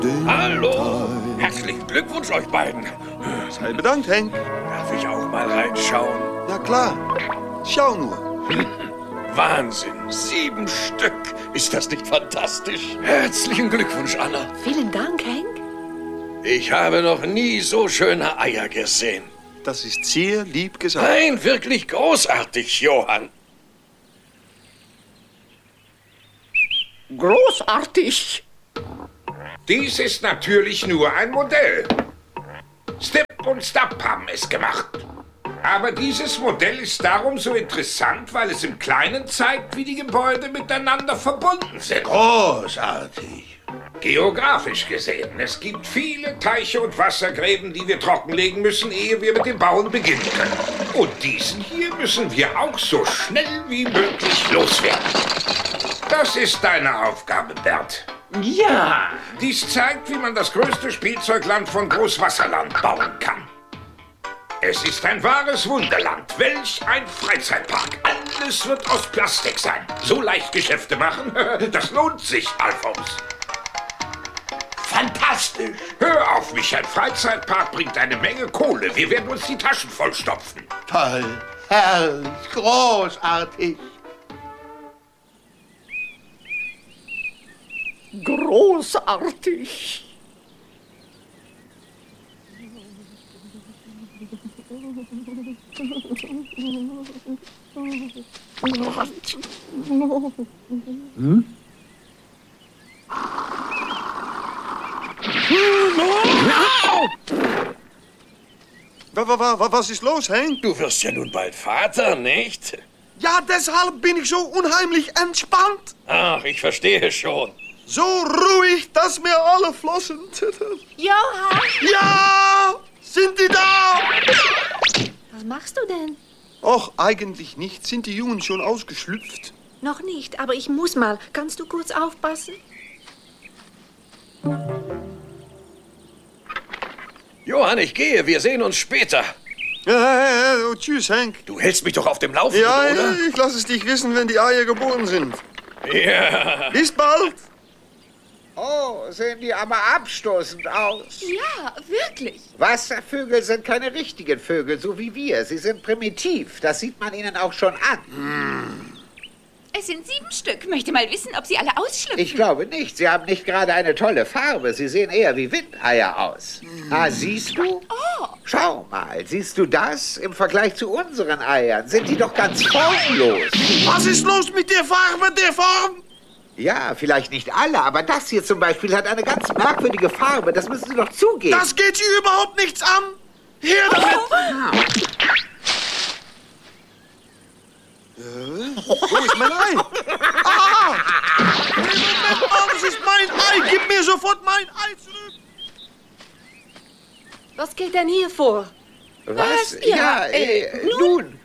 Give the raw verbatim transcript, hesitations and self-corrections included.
Hallo! Herzlichen Glückwunsch euch beiden. Sei bedankt, Henk. Darf ich auch mal reinschauen? Na klar. Schau nur. Wahnsinn! Sieben Stück! Ist das nicht fantastisch? Herzlichen Glückwunsch, Anna. Vielen Dank, Henk. Ich habe noch nie so schöne Eier gesehen. Das ist sehr lieb gesagt. Nein, wirklich großartig, Johann. Großartig. Dies ist natürlich nur ein Modell. Stip und Stap haben es gemacht. Aber dieses Modell ist darum so interessant, weil es im Kleinen zeigt, wie die Gebäude miteinander verbunden sind. Großartig. Geografisch gesehen, es gibt viele Teiche und Wassergräben, die wir trockenlegen müssen, ehe wir mit dem Bauen beginnen können. Und diesen hier müssen wir auch so schnell wie möglich loswerden. Das ist deine Aufgabe, Bert. Ja. Dies zeigt, wie man das größte Spielzeugland von Großwasserland bauen kann. Es ist ein wahres Wunderland. Welch ein Freizeitpark. Alles wird aus Plastik sein. So leicht Geschäfte machen, das lohnt sich, Alfons. Fantastisch. Hör auf mich, ein Freizeitpark bringt eine Menge Kohle. Wir werden uns die Taschen vollstopfen. Toll, herrlich, großartig. Großartig. Hm? Was ist los, Henk? Du wirst ja nun bald Vater, nicht? Ja, deshalb bin ich so unheimlich entspannt. Ach, ich verstehe schon. So ruhig, dass mir alle Flossen zittern. Johann! Ja! Sind die da? Was machst du denn? Och, eigentlich nicht. Sind die Jungen schon ausgeschlüpft? Noch nicht, aber ich muss mal. Kannst du kurz aufpassen? Johann, ich gehe. Wir sehen uns später. Ja, ja, ja. Oh, tschüss, Henk. Du hältst mich doch auf dem Laufenden, Ja, oder? ja, ich lasse es dich wissen, wenn die Eier geboren sind. Ja. Bis bald. Oh, sehen die aber abstoßend aus. Ja, wirklich. Wasservögel sind keine richtigen Vögel, so wie wir. Sie sind primitiv. Das sieht man ihnen auch schon an. Hm. Es sind sieben Stück. Möchte mal wissen, ob sie alle ausschlüpfen. Ich glaube nicht. Sie haben nicht gerade eine tolle Farbe. Sie sehen eher wie Windeier aus. Hm. Ah, siehst du? Oh. Schau mal. Siehst du das? Im Vergleich zu unseren Eiern sind die doch ganz formlos. Was ist los mit der Farbe, der Form? Ja, vielleicht nicht alle, aber das hier zum Beispiel hat eine ganz merkwürdige Farbe. Das müssen Sie doch zugeben. Das geht Sie überhaupt nichts an. Her damit. Oh. Ah. Wo ist mein Ei? Ah! Hey, Moment mal, das ist mein Ei. Gib mir sofort mein Ei zurück. Was geht denn hier vor? Was? Ja, Ja, äh, äh, nun.